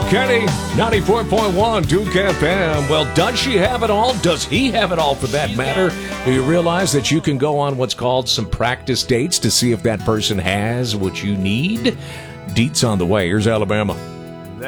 Kenny, 94.1 Duke FM. Well, does she have it all? Does he have it all, for that matter? Do you realize that you can go on what's called some practice dates to see if that person has what you need? Deets on the way. Here's Alabama.